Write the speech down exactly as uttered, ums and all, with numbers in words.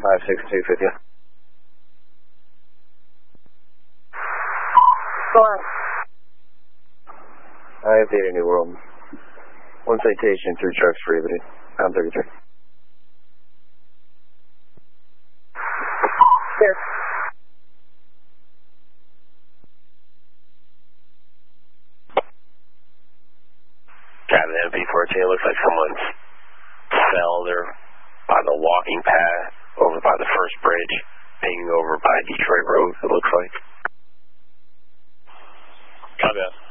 five six two fifty. Go on. I have data New World. One citation, three trucks prohibited. I'm thirty-three. Yes. Driving M P fourteen, it looks like someone's fell there on the walking path over by the first bridge, hanging over by Detroit Road, it looks like. Copy that.